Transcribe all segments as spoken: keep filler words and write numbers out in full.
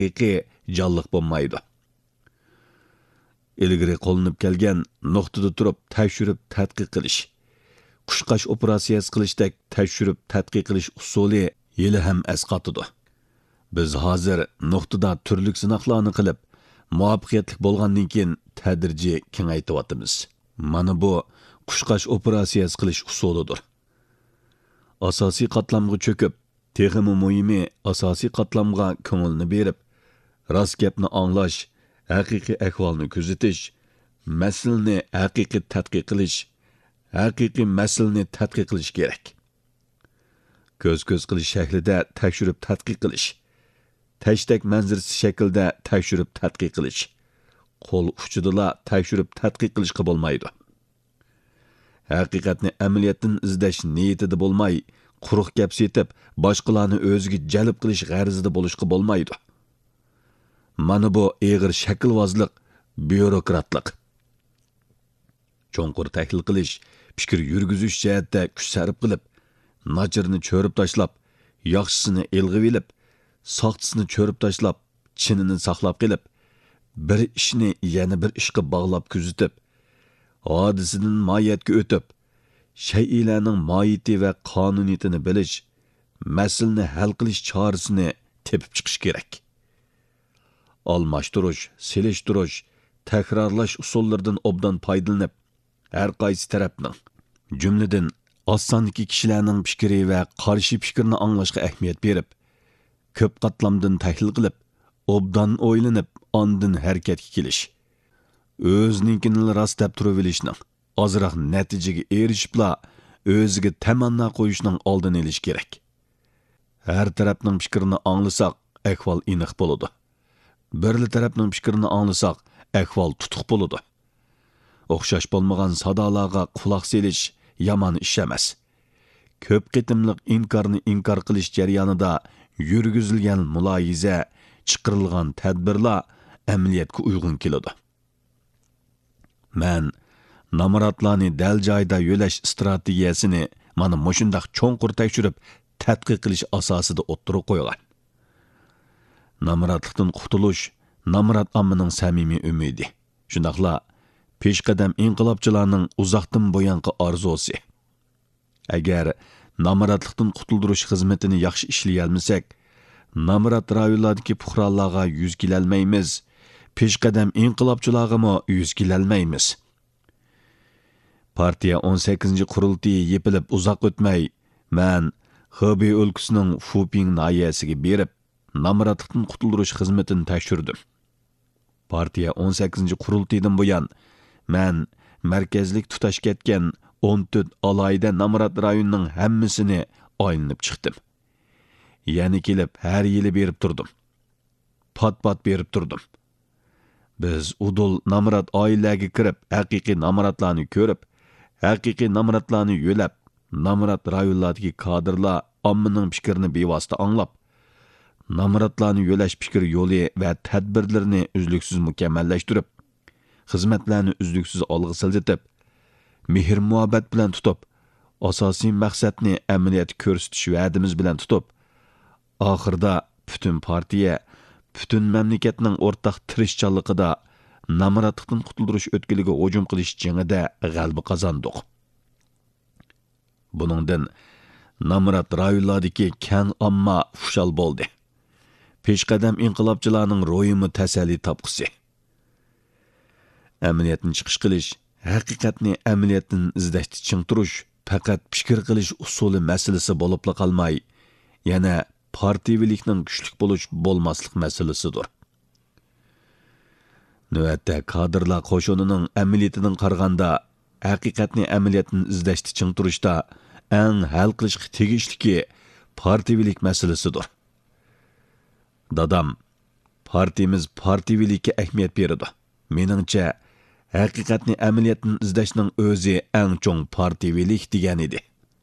haqiqiy jonliq bo'lmaydi. Ilgari qo'llanib kelgan nuqtada turib tekshirib tadqiq qilish, qushqash operatsiyasi qilishdek tekshirib tadqiq qilish usuli yili ham asqatidi. Biz hozir nuqtada turli sinoqlarni qilib, muvaffaqiyatli bo'lgandan keyin tadrijiy kengaytiryapmiz. Mana bu qushqash operatsiyasi qilish usulidir. Asosiy qatlamga cho'kib, texmi muhimi asosiy qatlamga ko'ngilni berib, rost gapni anglash, haqiqiy ahvolni kuzatish, masalani haqiqiy tadqiq qilish, haqiqiy masalani tadqiq qilish kerak. Ko'z-ko'z qilish shaklida tekshirib tadqiq qilish, tashdek manzarasi shaklda tekshirib tadqiq qilish, qo'l uchidala tekshirib tadqiq qilishga bo'lmaydi. Haqiqatni amaliyotdan izlash niyatida bo'lmay, quruq gap setib, boshqalarni o'ziga jalb qilish g'arizida bo'lishga bo'lmaydi. Mana bu eg'ir shaklvozlik, byurokratlik. Cho'nqur tahlil qilish, fikr yurgizish jihatda kuch sarf qilib, nachirni cho'rib tashlab, yaxshisini elg'ib olib, soxtasini cho'rib tashlab, chinini saqlab qilib, bir ishni yana bir ishga bog'lab kuzatib, hodisidan mohiyatga o'tib, shay'larning mohiyati va qonuniyatini bilish, masalani hal qilish chorasini tepib chiqish kerak. Almashtirish, selishtirish, takrorlash usullaridan obdan foydalanib, har qaysi tarafning, jumladan osondagi kishilarning fikri va qarshi fikrni anglashga ahamiyat berib, ko'p qatlamdan tahlil qilib, obdan o'ylanib, ondan harakatga kelish. O'zninkini rost deb turib olishning, ozroq natijaga erishibla o'ziga tamanno qo'yishning oldini olish kerak. Har tarafning fikrini anglasak, ahvol aniq bo'ladi. Birli tarafning fikrini anglasak, ahvol tutuq bo'ladi. O'xshash bo'lmagan sadolarga quloq selish yomon ish emas. Ko'p qitimliq inkorni inkor qilish jarayonida yurgizilgan muloyiza, chiqarilgan tadbirlar amaliyotga uyg'un keladi. Men namoratlarni dal joyda yo'lash strategiyasini mana mushundaq cho'nqur tekshirib tadqiq qilish asosida o'ttirib qo'ygan. Namoratlikdan qutulish namorat ommaning samimiy umidi. Shundaqla peshqadam inqilobchilarning uzoqdan bo'yanqi orzusi. Agar namoratlikdan qutuldirish xizmatini yaxshi ishlay olmasak, namorat rayonlaridagi fuqarolarga yuz kelolmaymiz. Peshqadam inqilobchilarga mo yuz kelolmaymiz. Partiya o'n sakkizinchi qurultiyi yepilib uzoq o'tmay, men Xubey o'lkasining Fuping nahiyasiga berib, namoratlikdan qutuldirish xizmatini tekshirdim. Partiya o'n sakkizinchi qurultiydan buyon men markazlik tutash ketgan o'n to'rt alayda namorat rayonining hammasini aylanib chiqdim. Yana kelib har yili berib turdim. Pat-pat berib turdim. Biz udul namorat oilaga kirib, haqiqiy namoratlarni ko'rib, haqiqiy namoratlarni yo'lab, namorat rayonlaridagi kadrlar ommaning fikrini bevosita anglab, namoratlarni yo'lash fikr yo'li va tadbirlarini uzluksiz mukammallashtirib, xizmatlarni uzluksiz olg'a siljitib, mehr-muhabbat bilan tutib, asosiy maqsadni amaliyotda ko'rsatish va'dimiz bilan tutib, oxirida butun partiya, butun mamlakatning o'rtaq tirishchanligida namoratlikdan qutuldirish o'tkiliga hujum qilish jangida g'alaba qozondik. Buningdan namorat rayonlaridagi keng omma xushal bo'ldi. Peshqadam inqilobchilarning ro'yimi tasalli topqisi. Amaliyotni chiqish qilish, haqiqatni amaliyotdan izlashni chingtirish faqat fikr qilish usuli masalasi bo'libla qolmay, yana partiyavilikning kuchli bo'lish bo'lmaslik masalasidir. Navbatda kadrlar qo'shinining amaliyatidan qaraganda haqiqatni amaliyotdan izlashni chingtirishda eng hal qilishga tegishliki partiyavilik masalasidir. Dadam, partiyamiz partiyavilikka ahamiyat beradi. Meningcha, haqiqatni amaliyotdan izlashning o'zi eng cho'ng partiyavilik degan edi.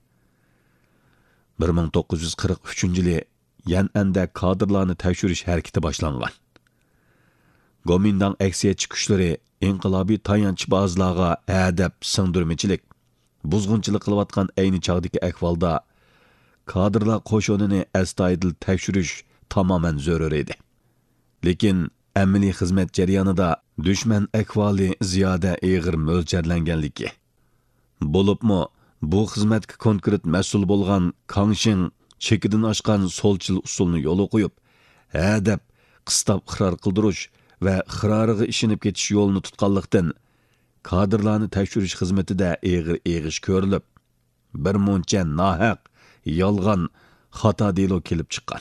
bir ming to'qqiz yuz qirq uchinchi yili Yan'anda kadrlarni tekshirish harakati boshlangan. Gomindang aksiyatchi kuchlari inqilobiy tayanchbozlarga adab singdirmichilik, buzg'unchilik qilayotgan ayni chog'dagi ahvolda kadrlar qo'shinini astoydil tekshirish tamoman zarur edi. lekin amaliy xizmat jarayonida dushman ahvoli ziyoda og'ir mo'ljallanganligi. Bo'libmi, bu xizmatga konkret mas'ul bo'lgan Kangshin chekidan oshgan so'lchil usulni yo'l qo'yib, ha deb qistab iqror qildirish va iqroriga ishinib ketish yo'lini tutganlikdan kadrlarni tekshirish xizmatida og'ir eg'ish ko'rilib, bir muncha nohaq, yolg'on, xato delo kelib chiqqan.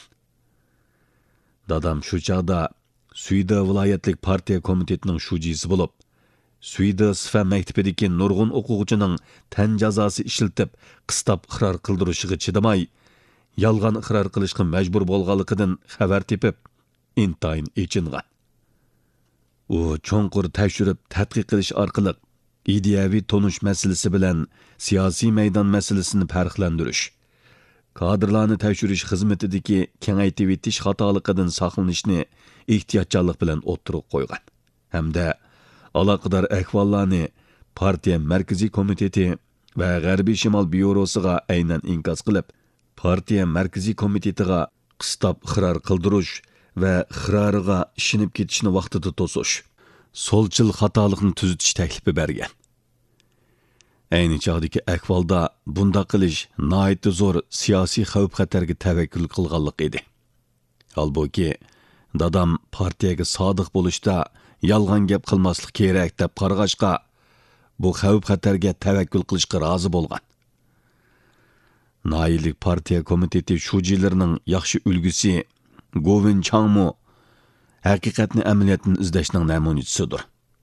Dadam shu chaqda Suyda viloyatlik partiya komitetining shujisi bo'lib, Suyda Sifa maktabidagi nurg'un o'quvchining tan jazosi ishiltib, qistab iqror qildirishiga chidamay, yolg'on iqror qilishga majbur bo'lganligidan xabar tepib, intayin echingan. U cho'nqur tekshirib, tadqiq qilish orqali ideyaviy tonish masalasi bilan siyosiy maydon masalasini farqlantirish, kadrlarni tekshirish xizmatidagi kengaytib etish xatoliqidan saqlanishni ehtiyotkorlik bilan o'ttirib qo'ygan. Hamda aloqador ahvollarni partiya markaziy komiteti va G'arbiy Shimol byurosiga aynan inkos qilib, partiya markaziy komitetiga qistab iqror qildirish va iqroriga ishinib ketishni vaqtida to'sish, so'lchil xatolikni tuzitish taklifi bergan. Ayni chog'dagi ahvolda bunda qilish nihoyatda zo'r siyosiy xavf-xatarga tavakkul qilganlik edi. Holbuki, dadam partiyaga sodiq bo'lishda yolg'on gap qilmaslik kerak deb qarag'ashqa, bu xavf-xatarga tavakkul qilishga rozi bo'lgan. Naillik partiya komiteti shujilarining yaxshi ulgusi Govin Changmu haqiqatni amaliyotdan izlashning namunachisidir.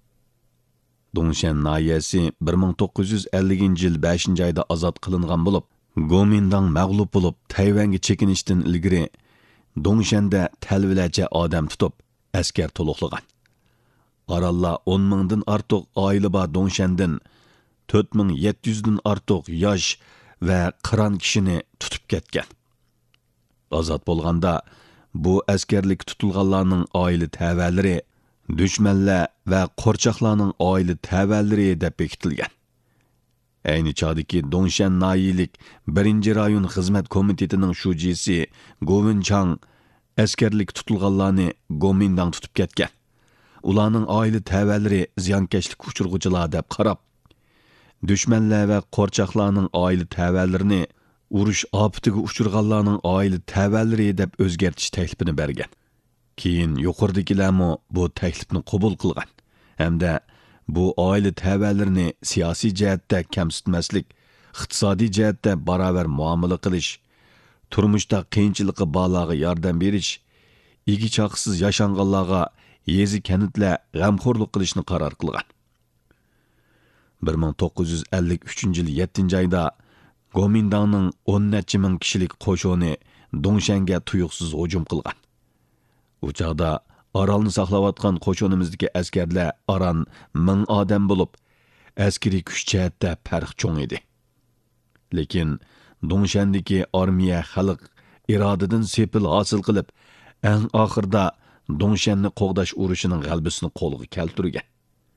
Dongshan nahiyasi bir ming to'qqiz yuz ellinchi yil beshinchi oyda ozod qilingan bo'lib, Gomindang mag'lub bo'lib Tayvanga chekinishdan ilgari Dongshanda talvilacha odam tutib, askar to'liqlagan. Oralla o'n mingdan ortiq oila bor Dongshandan to'rt ming yetti yuz dan ortiq yosh va qiron kishini tutib ketgan. Ozod bo'lganda bu askarlik tutilganlarning oila tavalari, dushmanlar va qo'rchoqlarning oila tavalari deb bekitilgan. Ayni chog'dagi Dongshan nahiyalik birinchi rayon xizmat komitetining shujisi Govin Chang askarlik tutilganlarni Gomindang tutib ketgan. Ularning oila tavalari ziyonkashlik uchirg'uchilar deb qarab, dushmanlar va qo'rchoqlarning oila tavallarini urush ofatiga uchirganlarning oila tavalari deb o'zgartish taklifini bergan. Keyin yuqoridagilarmi bu taklifni qabul qilgan. Hamda bu oila tavallarini siyosiy jihatda kamsitmaslik, iqtisodiy jihatda barobar muomala qilish, turmushda qiyinchilikqa borlarga yordam berish, igi chaqsiz yashanganlarga yezi kanitlar g'amxo'rlik qilishni qaror qilgan. bir ming to'qqiz yuz ellik uchinchi yil yettinchi oyda Gomindangning o'n necha ming kishilik qo'shini Dongshanga tuyuqsiz hujum qilgan. U chaqda Orolni saqlayotgan qo'shinimizdagi askarlar aran ming odam bo'lib, askariy kuch jihatda farq cho'ng edi. Lekin Dongshandagi armiya xalq irodidan sepil hosil qilib, eng oxirda Dongshanni qo'g'dash urushining g'albisini qo'lga keltirgan.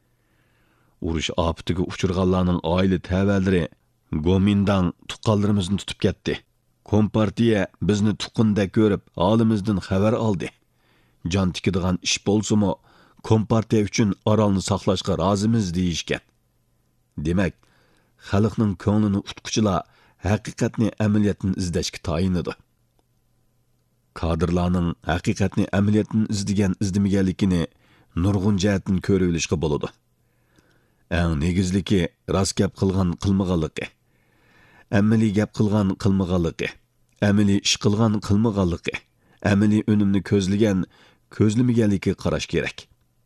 Urush ofatiga uchirganlarning oila tavalari Gomindang tuqqanlarimizni tutib ketdi. Kompartiya bizni tuqqunda ko'rib, holimizdan xabar oldi. Jon tikadigan ish bo'lsa-mu, kompartiya uchun Orolni saqlashga rozimiz deyishgan. Demak, xalqning ko'nglini utquchilar haqiqatni amaliyotdan izlashga tayinadi. Kadrlarning haqiqatni amaliyotdan izlagan izlamaganligini nurg'un jihatdan ko'rib olishga bo'ladi. Eng negizligi rost gap qilgan qilmaganligi, amaliy gap qilgan qilmaganligi, amaliy ish qilgan qilmaganligi, amaliy unumni ko'zlagan ko'zlamaganligi qarash kerak.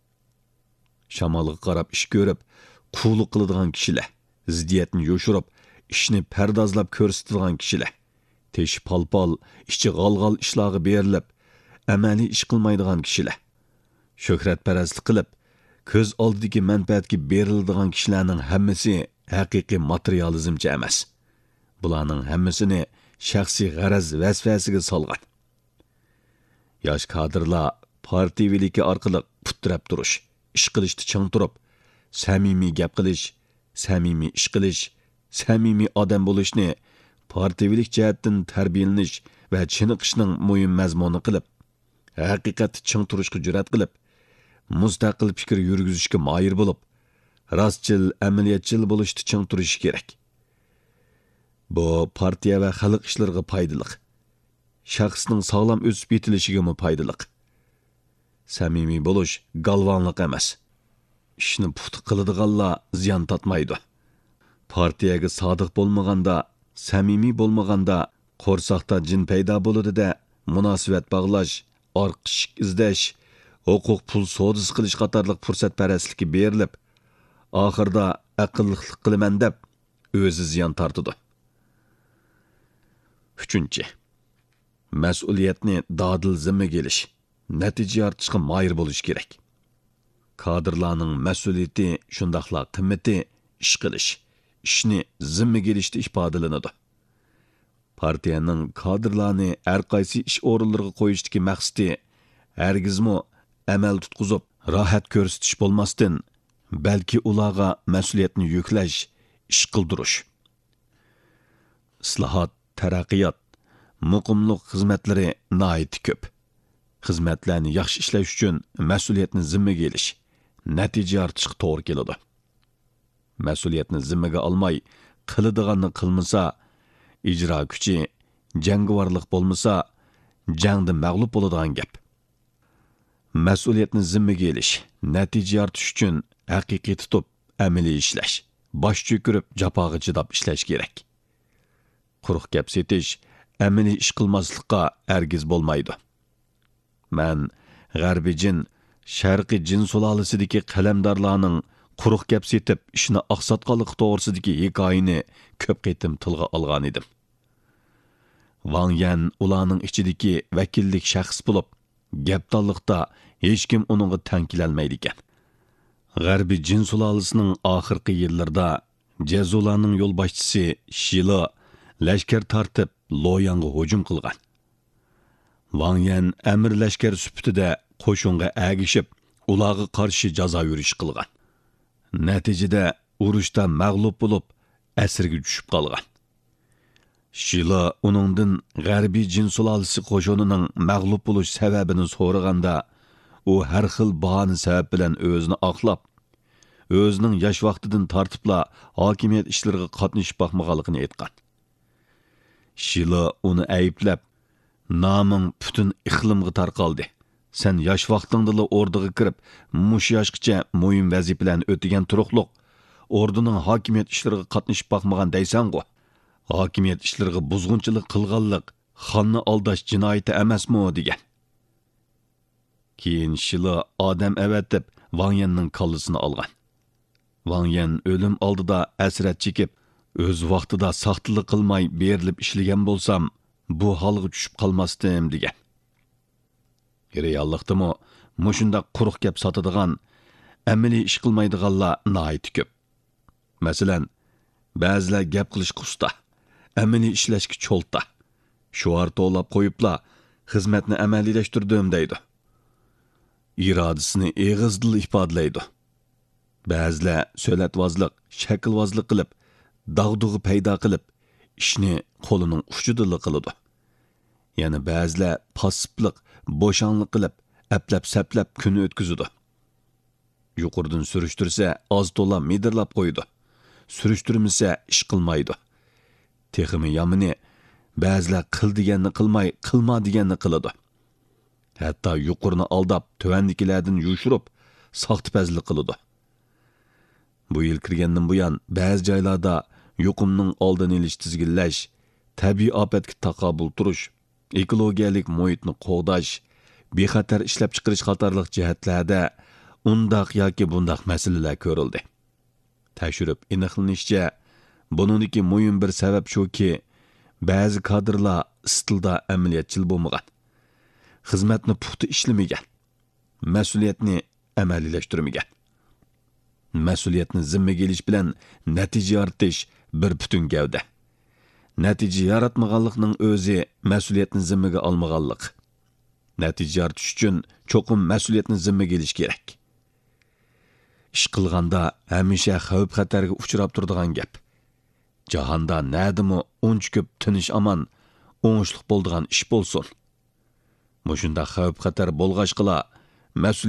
Shamolga qarab ish ko'rib, quvlik qiladigan kishilar, ziddiyatni yo'shirib, ishni pardozlab ko'rsatadigan kishilar, tesh palpal, ishchi g'alg'al ishlarga berilib, amaliy ish qilmaydigan kishilar, shuhratparastlik qilib, ko'z oldidagi manfaatga beriladigan kishilarning hammasi haqiqiy materializmchi emas. Bularning hammasini shaxsiy g'araz vasvasiga solgan. Yosh kadrlar partiyavilikka orqali putrab turish, ish qilishni ching turib, samimiy gap qilish, samimiy ish qilish, samimiy odam bo'lishni partiyavilik jihatdan tarbiyalanish va chiniqishning muhim mazmuni qilib, haqiqatni ching turishga jur'at qilib, mustaqil fikr yurgizishga moyir bo'lib, rostchil, amaliyatchil bo'lishda ching turishi kerak. Bu partiya va xalq ishlariga foydali. Shaxsning sog'lom o'sib yetilishiga mu foydali. Samimiy bo'lish galvonlik emas. Ishni puxta qiladiganlar ziyon tatmaydi. Partiyaga sodiq bo'lmaganda, samimiy bo'lmaganda qo'rsoqda jin paydo bo'ladi-da, munosabat bog'lash, orqish izlash, huquq pul savdosi qilish qatorliq fursatparastligi berilib, oxirida aqlliqlik qilaman deb o'zi ziyon tortadi. Uchinchi, mas'uliyatni dodil zimmaga olish, natija ortishga moyir bo'lish kerak. Kadrlarning mas'uliyati shundaqla qimmati ish qilish, ishni zimmaga olishda ifodalanadi. Partiyaning kadrlarni har qaysi ish o'rinlariga qo'yishdagi maqsadi hargizmi amal tutqizib, rohat ko'rsatish bo'lmasdan, balki ularga mas'uliyatni yuklash, ish qildirish. Islohot, taraqqiyot, muqimlik xizmatlari nihoyat ko'p. Xizmatlarni yaxshi ishlash uchun mas'uliyatni zimmaga olish, natija ortishga to'g'ri keladi. Mas'uliyatni zimmaga olmay, qiladiganni qilmasa, ijro kuchi, jangovarlik bo'lmasa, jangda mag'lub bo'ladigan gap. Mas'uliyatni zimmaga olish, natija ortish uchun haqiqiy tutib, amaliy ishlash, bosh cho'kirib, jafoga chidab ishlash kerak. Quruq gap setish, amaliy ish qilmaslikqa hargiz bo'lmaydi. Men g'arbiy jin, sharqiy jin sulolasidagi qalamdorlarning quruq gap setib ishni oqsatqanligi to'g'risidagi hikoyani ko'p qitim tilga olgan edim. Wang Yan ularning ichidagi vakillik shaxs bo'lib, gapdonlikda hech kim uningga tang kelolmaydi ekan. G'arbiy jin sulolasining oxirgi yillarida Jazularning yo'lboshchisi Shilo lashkar tortib Loyanga hujum qilgan. Wang Yan amir lashkar sifatida qo'shinga agishib, ularga qarshi jazo yurish qilgan. Natijada urushda mag'lub bo'lib, asirga tushib qolgan. Shilo uningdan g'arbiy jin sulolasi qo'shinining mag'lub bo'lish sababini so'raganda, u har xil bahona sabab bilan o'zini oqlab, o'zining yosh vaqtidan tortibla hokimiyat ishlariga qatnashib boqmaganligini aytgan. Shilo uni ayblab, "Naming butun iqlimga tarqaldi. Sen yosh vaqtingda o'rdaga kirib, mush yoshgacha muhim vazifalarni o'tagan turuqliq, o'rdaning hokimiyat ishlariga qatnashib boqmagan deysan-ku. Hokimiyat ishlariga buzg'unchilik qilganlik, xonni aldash jinoyati emasmi?" degan. Keyin Shilo odam avatib Wang Yanning kallasini olgan. Wang Yan o'lim oldida asrat chekib, o'z vaqtida saxtalik qilmay berilib ishlagan bo'lsam, bu holga tushib qolmasdim degan. Reallikdami mushunda quruq gap sotadigan, amaliy ish qilmaydiganlar nihoyat ko'p. Masalan, ba'zilar gap qilish usta, amaliy ishlashga cho'lta. Shuar to'lab qo'yibla xizmatni amaliylashtirdim deydi. Irodasini eg'izdil ifodalaydi. Ba'zilar so'latvozlik, shaklvozlik qilib, dag'dug'i paydo qilib, ishni qo'lining uchida qiladi. Yana ba'zilar passiblik, bo'shanlik qilib, aplab-saplab kun o'tkazadi. Yuqoridan surishtirsa, oz to'la medirlab qo'ydi. Surishtirmasa, ish qilmaydi. Texmi yomini ba'zilar qil deganni qilmay, qilma deganni qiladi. Hatto yuqorini aldab, tuvandikilardan yushirib, soxtipazlik qiladi. Bu yil kirgandan buyon ba'zi joylarda yuqumning oldini olish tizginlash, tabiiy ofatga taqobil turish, ekologiyalik muhitni qo'g'dash, bexatar ishlab chiqarish qatorliq jihatlarda undaq yoki bundaq masalalar ko'rildi. Tekshirib aniqlanishicha, buningdagi muhim bir sabab shuki, ba'zi kadrlar istilda amaliyatchil bo'lmagan, xizmatni puxta ishlamagan, mas'uliyatni amaliylashtirmagan. Mas'uliyatni zimmaga olish bilan natija yoritish bir butun gavda. Natija yaratmaganlikning o'zi mas'uliyatni zimmaga olmaganlik. Natija yoritish uchun cho'qim mas'uliyatni zimmaga olish kerak. Ish qilganda hamisha xavf-xatarga uchrab turadigan gap. Jahonda nadimi uncha ko'p tinish aman, o'ngishliq bo'ladigan ish bo'lsin. Мұшында xavf xatar bo'lg'ashqila mas'ul